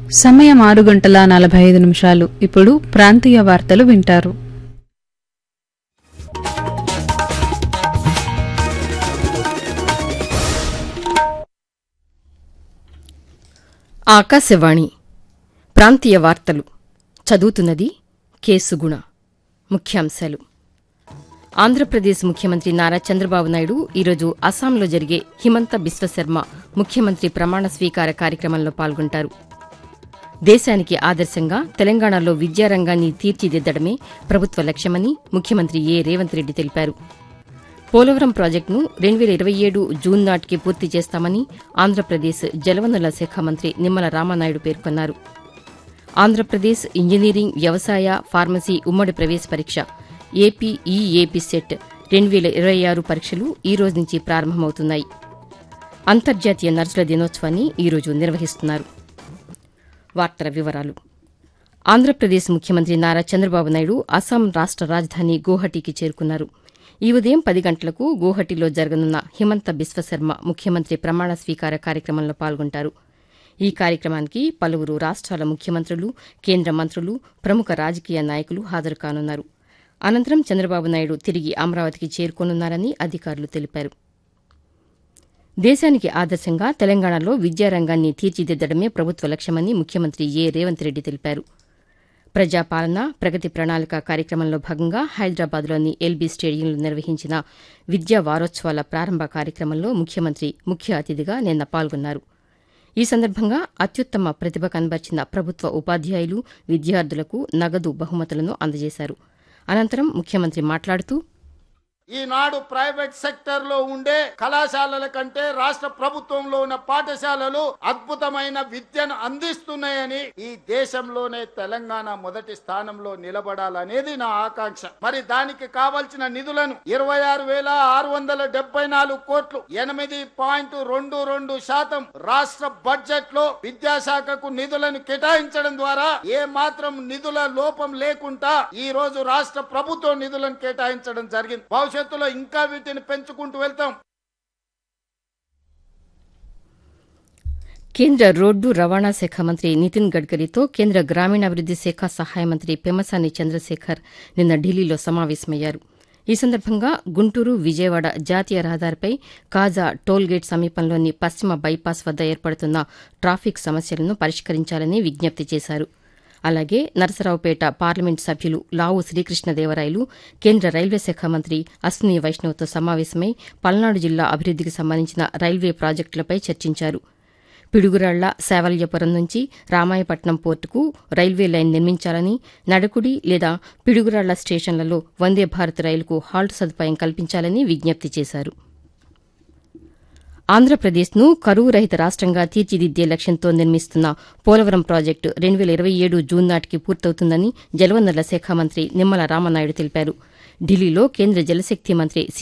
సమయం 6:45. ఇప్పుడు ప్రాంతీయ వార్తలు వింటారు. ఆకాశవాణి ప్రాంతీయ వార్తలు చదువుతున్నది కేసుగుణ. ముఖ్యాంశాలు. ఆంధ్రప్రదేశ్ ముఖ్యమంత్రి నారా చంద్రబాబు నాయుడు ఈరోజు అస్సాంలో జరిగే హిమంత బిశ్వశర్మ ముఖ్యమంత్రి ప్రమాణ స్వీకార కార్యక్రమంలో పాల్గొంటారు. దేశానికి ఆదర్శంగా తెలంగాణలో విద్యారంగాన్ని తీర్చిదిద్దడమే ప్రభుత్వ లక్ష్యమని ముఖ్యమంత్రి రేవంత్ రెడ్డి తెలిపారు. పోలవరం ప్రాజెక్టును 2027 జూన్ నాటికి పూర్తి చేస్తామని ఆంధ్రప్రదేశ్ జలవనరుల శాఖ మంత్రి నిమ్మల రామానాయుడు పేర్కొన్నారు. ఆంధ్రప్రదేశ్ ఇంజనీరింగ్, వ్యవసాయ, ఫార్మసీ ఉమ్మడి ప్రవేశ పరీక్ష ఏపీ సెట్ 2026 పరీక్షలు ఈ రోజు నుంచి ప్రారంభమవుతున్నాయి. అంతర్జాతీయ నర్సుల దినోత్సవాన్ని ఈరోజు నిర్వహిస్తున్నారు. వార్తల వివరాలు. ఆంధ్రప్రదేశ్ ముఖ్యమంత్రి నారా చంద్రబాబు నాయుడు అస్సాం రాష్ట రాజధాని గౌహటికి చేరుకున్నారు. ఈ ఉదయం 10 గంటలకు గౌహటిలో జరగనున్న హిమంత బిశ్వశర్మ ముఖ్యమంత్రి ప్రమాణ స్వీకార కార్యక్రమంలో పాల్గొంటారు. ఈ కార్యక్రమానికి పలువురు రాష్ట్రాల ముఖ్యమంత్రులు, కేంద్ర మంత్రులు, ప్రముఖ రాజకీయ నాయకులు హాజరు కానున్నారు. అనంతరం చంద్రబాబు నాయుడు తిరిగి అమరావతికి చేరుకోనున్నారని అధికారులు తెలిపారు. దేశానికి ఆదర్శంగా తెలంగాణలో విద్యారంగాన్ని తీర్చిదిద్దడమే ప్రభుత్వ లక్ష్యమని ముఖ్యమంత్రి రేవంత్ రెడ్డి తెలిపారు. ప్రజాపాలన, ప్రగతి ప్రణాళిక కార్యక్రమంలో భాగంగా హైదరాబాద్లోని ఎల్బీ స్టేడియంలో నిర్వహించిన విద్యా వారోత్సవాల ప్రారంభ కార్యక్రమంలో ముఖ్యమంత్రి ముఖ్య అతిథిగా నిన్న పాల్గొన్నారు. ఈ సందర్భంగా అత్యుత్తమ ప్రతిభ కనబర్చిన ప్రభుత్వ ఉపాధ్యాయులు, విద్యార్థులకు నగదు బహుమతులను అందజేశారు. అనంతరం ముఖ్యమంత్రి మాట్లాడుతూ, ఈనాడు ప్రైవేట్ సెక్టర్ లో ఉండే కళాశాలల కంటే రాష్ట్ర ప్రభుత్వంలో ఉన్న పాఠశాలలు అద్భుతమైన విద్యను అందిస్తున్నాయని, ఈ దేశంలోనే తెలంగాణ మొదటి స్థానంలో నిలబడాలనేది నా ఆకాంక్ష. మరి దానికి కావలసిన నిధులను 26,674 కోట్లు 8.22% రాష్ట్ర బడ్జెట్ లో విద్యాశాఖకు నిధులను కేటాయించడం ద్వారా ఏ మాత్రం నిధుల లోపం లేకుండా ఈ రోజు రాష్ట్ర ప్రభుత్వం నిధులను కేటాయించడం జరిగింది. భవిష్యత్తులో ఇంకా వీటిని పెంచుకుంటూ వెళ్తాం. కేంద్ర రోడ్డు రవాణా శాఖ మంత్రి నితిన్ గడ్కరీతో కేంద్ర గ్రామీణాభివృద్ది శాఖ సహాయ మంత్రి పెమ్మసాని చంద్రశేఖర్ నిన్న ఢిల్లీలో సమావేశమయ్యారు. ఈ సందర్భంగా గుంటూరు, విజయవాడ జాతీయ రహదారిపై కాజా టోల్గేట్ సమీపంలోని పశ్చిమ బైపాస్ వద్ద ఏర్పడుతున్న ట్రాఫిక్ సమస్యలను పరిష్కరించాలని విజ్ఞప్తి చేశారు. అలాగే నరసరావుపేట పార్లమెంటు సభ్యులు లావు శ్రీకృష్ణదేవరాయలు కేంద్ర రైల్వే శాఖ మంత్రి అశ్విని వైష్ణవ్తో సమావేశమై పల్నాడు జిల్లా అభివృద్దికి సంబంధించిన రైల్వే ప్రాజెక్టులపై చర్చించారు. పిడుగురాళ్ల, శావల్యపురం నుంచి రామాయపట్నం పోర్టుకు రైల్వే లైన్ నిర్మించాలని, నడకుడి లేదా పిడుగురాళ్ల స్టేషన్లలో వందే భారత్ రైలుకు హాల్ట్ సదుపాయం కల్పించాలని విజ్ఞప్తి చేశారు. ఆంధ్రప్రదేశ్ను కరువు రహిత రాష్టంగా తీర్చిదిద్దే లక్ష్యంతో నిర్మిస్తున్న పోలవరం ప్రాజెక్టు 2027 జూన్ నాటికి పూర్తవుతుందని జలవనరుల శాఖ మంత్రి నిమ్మల రామానాయుడు తెలిపారు. ఢిల్లీలో కేంద్ర జలశక్తి మంత్రి